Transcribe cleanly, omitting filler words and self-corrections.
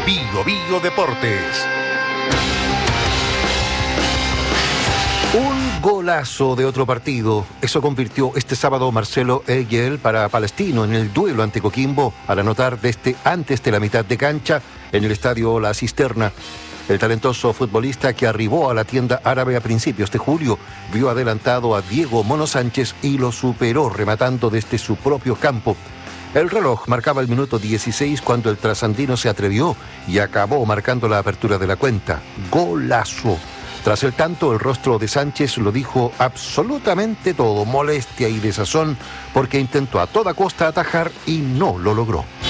Bio Bio Deportes. Un golazo de otro partido. Eso convirtió este sábado Marcelo Eguel para Palestino en el duelo ante Coquimbo al anotar antes de la mitad de cancha en el estadio La Cisterna. El talentoso futbolista que arribó a la tienda árabe a principios de julio vio adelantado a Diego Mono Sánchez y lo superó rematando desde su propio campo. El reloj marcaba el minuto 16 cuando el trasandino se atrevió y acabó marcando la apertura de la cuenta. ¡Golazo! Tras el tanto, el rostro de Sánchez lo dijo absolutamente todo, molestia y desazón, porque intentó a toda costa atajar y no lo logró.